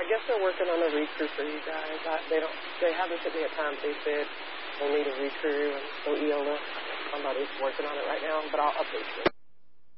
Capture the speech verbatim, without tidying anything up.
guess they're working on a recruit for you guys. I, they don't. They haven't sent me a time. They said they need a recruit, and so Eola, somebody's working on it right now. But I'll update you.